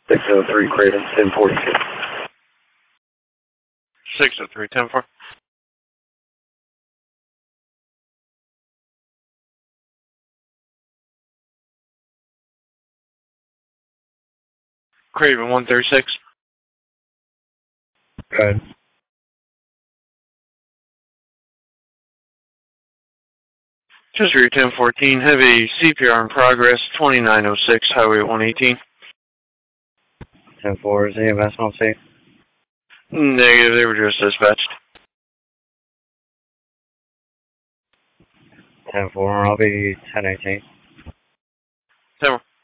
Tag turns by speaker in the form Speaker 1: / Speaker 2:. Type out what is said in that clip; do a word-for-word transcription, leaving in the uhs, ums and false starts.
Speaker 1: six oh three, Craven, ten forty-two.
Speaker 2: six oh three, ten four. Craven, one thirty-six.
Speaker 1: Good.
Speaker 2: Just read ten fourteen, heavy C P R in progress, twenty-nine oh six, Highway one eighteen.
Speaker 1: ten four, is the E M S not safe?
Speaker 2: Negative, they were just dispatched.
Speaker 1: ten four, I'll be ten eighteen.
Speaker 2: ten four.